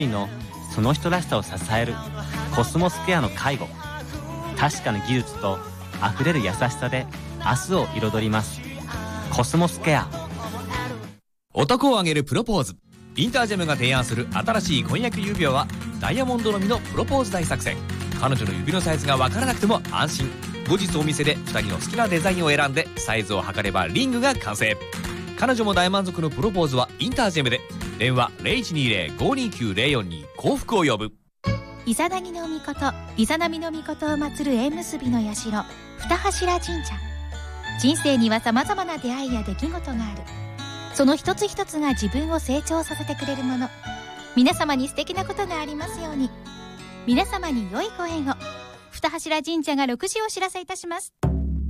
のその人らしさを支えるコスモスケアの介護、確かな技術とあふれる優しさで明日を彩ります。コスモスケア。 男を挙げるプロポーズ。インタージェムが提案する新しい婚約指輪はダイヤモンドのみのプロポーズ大作戦。彼女の指のサイズが分からなくても安心。後日お店で2人の好きなデザインを選んでサイズを測ればリングが完成。彼女も大満足のプロポーズはインタージェムで。電話 0120-529-042 幸福を呼ぶ。 イザナギの御事、イザナミの御事を祀る縁結びの社二柱神社。人生には様々な出会いや出来事がある。その一つ一つが自分を成長させてくれるもの。皆様に素敵なことがありますように。皆様に良いご縁を。二柱神社が6時をお知らせいたします。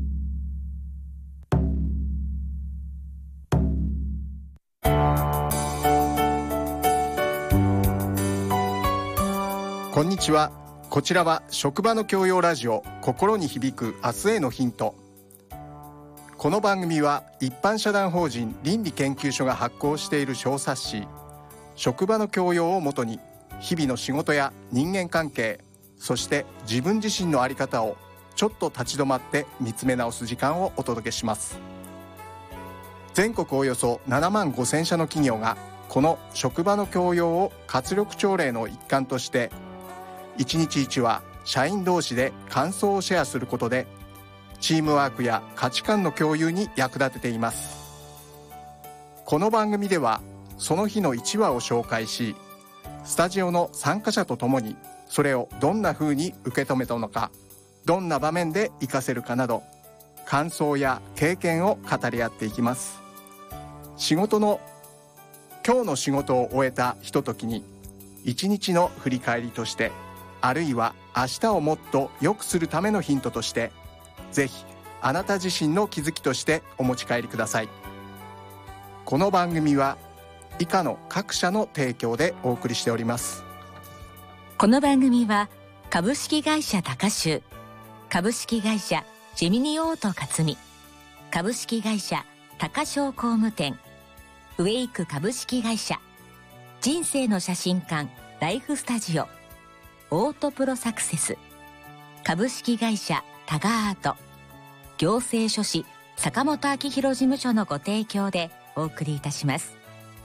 こんにちは。こちらは職場の教養ラジオ、心に響く明日へのヒント。この番組は一般社団法人倫理研究所が発行している小冊子職場の教養をもとに、日々の仕事や人間関係、そして自分自身の在り方をちょっと立ち止まって見つめ直す時間をお届けします。全国およそ7万5千社の企業がこの職場の教養を活力朝礼の一環として1日1話社員同士で感想をシェアすることでチームワークや価値観の共有に役立てています。この番組ではその日の1話を紹介し、スタジオの参加者とともにそれをどんな風に受け止めたのか、どんな場面で活かせるかなど、感想や経験を語り合っていきます。今日の仕事を終えたひとときに一日の振り返りとして、あるいは明日をもっと良くするためのヒントとして、ぜひあなた自身の気づきとしてお持ち帰りください。この番組は以下の各社の提供でお送りしております。 この番組は株式会社高州、株式会社ジェミニオート勝美、株式会社高商工務店、ウェイク株式会社、人生の写真館ライフスタジオ、オートプロサクセス、株式会社タガアート、行政書士坂本明弘事務所のご提供でお送りいたします。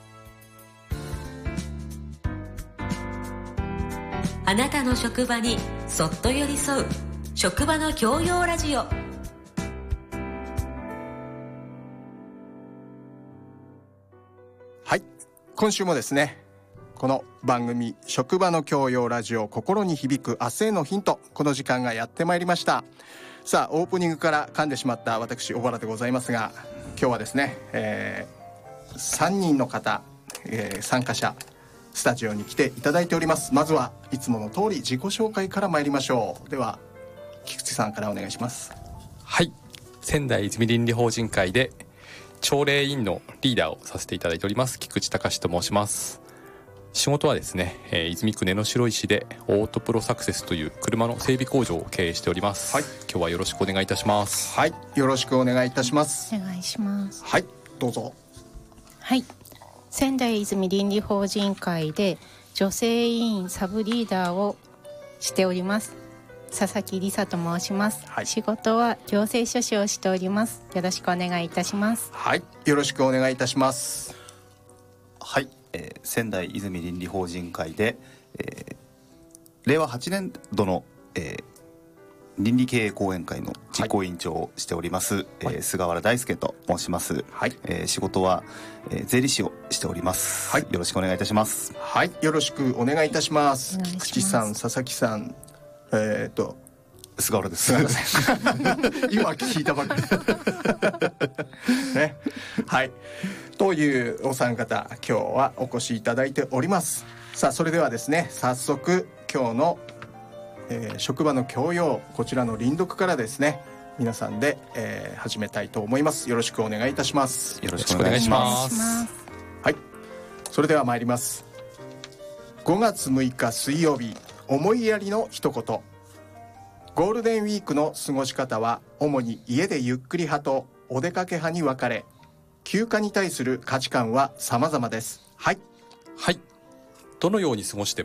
あなたの職場にそっと寄り添う職場の教養ラジオ。 はい、今週もですね、この番組職場の教養ラジオ、心に響く明日へのヒント、この時間がやってまいりました。さあ、オープニングから噛んでしまった私小原でございますが、今日はですね、3人の方、参加者スタジオに来ていただいております。まずはいつもの通り自己紹介から参りましょう。では菊池さんからお願いします。 はい、仙台泉倫理法人会で朝礼委員のリーダーをさせていただいております菊池隆と申します。仕事はですね、泉区根の白石でオートプロサクセスという車の整備工場を経営しております。はい、今日はよろしくお願いいたします。 はい、よろしくお願いいたします。 お願いします。 はい、どうぞ。 はい、仙台泉倫理法人会で女性委員サブリーダーをしております佐々木梨沙と申します。はい、仕事は行政書士をしております。よろしくお願いいたします。 はい、よろしくお願いいたします。 はい、仙台泉倫理法人会で、令和8年度の、倫理経営講演会の実行委員長をしております、菅原大輔と申します。はい、仕事は、税理士をしております。はい、よろしくお願いいたします。 はい、よろしくお願いいたします。菊池さん、佐々木さん、 菅原です。 今聞いたばかりね。はい、というお三方、今日はお越しいただいております。さあ、それではですね、早速今日の、職場の教養、こちらの輪読からですね、皆さんで、始めたいと思います。よろしくお願いいたします。 よろしくお願いします。 はい、それでは参ります。5月6日水曜日、思いやりの一言。ゴールデンウィークの過ごし方は主に家でゆっくり派とお出かけ派に分かれ、休暇に対する価値観は様々です。はい。 はい。 どのように過ごして